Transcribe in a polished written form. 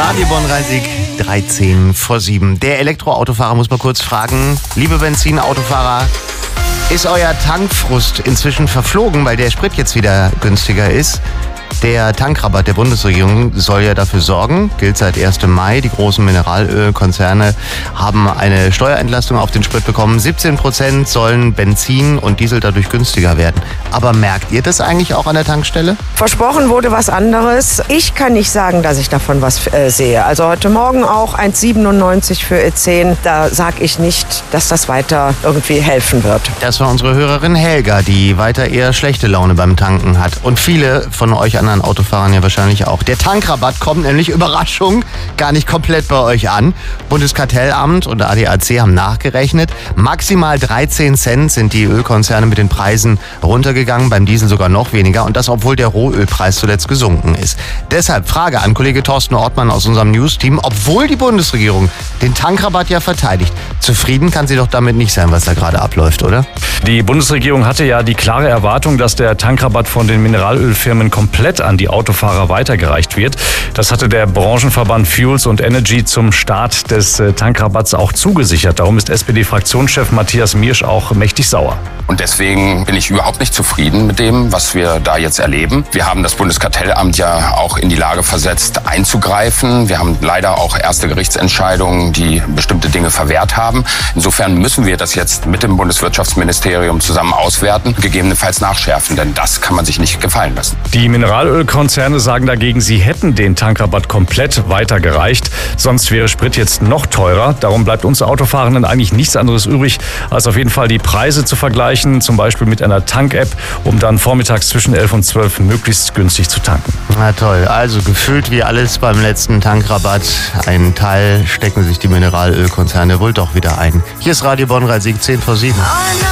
Radio Bonn-Rhein-Sieg, 13 vor 7. Der Elektroautofahrer muss mal kurz fragen, liebe Benzinautofahrer, ist euer Tankfrust inzwischen verflogen, weil der Sprit jetzt wieder günstiger ist? Der Tankrabatt der Bundesregierung soll ja dafür sorgen, gilt seit 1. Mai. Die großen Mineralölkonzerne haben eine Steuerentlastung auf den Sprit bekommen. 17% sollen Benzin und Diesel dadurch günstiger werden. Aber merkt ihr das eigentlich auch an der Tankstelle? Versprochen wurde was anderes. Ich kann nicht sagen, dass ich davon was sehe. Also heute Morgen auch 1,97 für E10. Da sage ich nicht, dass das weiter irgendwie helfen wird. Das war unsere Hörerin Helga, die weiter eher schlechte Laune beim Tanken hat. Und viele von euch anderen Autofahrern ja wahrscheinlich auch. Der Tankrabatt kommt nämlich, Überraschung, gar nicht komplett bei euch an. Bundeskartellamt und ADAC haben nachgerechnet. Maximal 13 Cent sind die Ölkonzerne mit den Preisen runtergegangen, beim Diesel sogar noch weniger. Und das, obwohl der Rohölpreis zuletzt gesunken ist. Deshalb Frage an Kollege Thorsten Ortmann aus unserem News-Team. Obwohl die Bundesregierung den Tankrabatt ja verteidigt, zufrieden kann sie doch damit nicht sein, was da gerade abläuft, oder? Die Bundesregierung hatte ja die klare Erwartung, dass der Tankrabatt von den Mineralölfirmen komplett an die Autofahrer weitergereicht wird. Das hatte der Branchenverband Fuels und Energy zum Start des Tankrabatts auch zugesichert. Darum ist SPD-Fraktionschef Matthias Miersch auch mächtig sauer. Und deswegen bin ich überhaupt nicht zufrieden mit dem, was wir da jetzt erleben. Wir haben das Bundeskartellamt ja auch in die Lage versetzt, einzugreifen. Wir haben leider auch erste Gerichtsentscheidungen, die bestimmte Dinge verwehrt haben. Insofern müssen wir das jetzt mit dem Bundeswirtschaftsministerium zusammen auswerten, gegebenenfalls nachschärfen, denn das kann man sich nicht gefallen lassen. Die Mineralölkonzerne sagen dagegen, sie hätten den Tankrabatt komplett weitergereicht. Sonst wäre Sprit jetzt noch teurer. Darum bleibt uns Autofahrenden eigentlich nichts anderes übrig, als auf jeden Fall die Preise zu vergleichen, zum Beispiel mit einer Tank-App, um dann vormittags zwischen 11 und 12 möglichst günstig zu tanken. Na toll, also gefühlt wie alles beim letzten Tankrabatt. Einen Teil stecken sich die Mineralölkonzerne wohl doch wieder ein. Hier ist Radio Bonn-Rhein-Sieg, 10 vor 7.